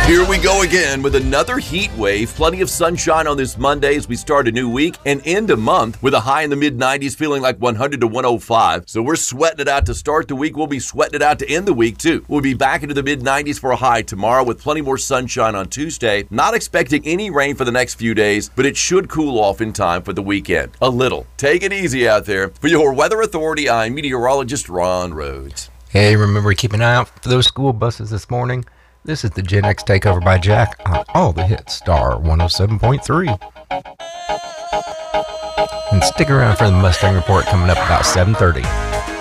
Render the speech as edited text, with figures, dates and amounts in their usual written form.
Here we go again with another heat wave. Plenty of sunshine on this Monday as we start a new week and end a month with a high in the mid-90s, feeling like 100 to 105. So we're sweating it out to start the week. We'll be sweating it out to end the week, too. We'll be back into the mid-90s for a high tomorrow with plenty more sunshine on Tuesday. Not expecting any rain for the next few days, but it should cool off in time for the weekend. A little. Take it easy out there. For your Weather Authority, I'm meteorologist Ron Rhodes. Hey, remember to keep an eye out for those school buses this morning. This is the Gen X Takeover by Jack on all the hits, Star 107.3. And stick around for the Mustang Report coming up about 7:30.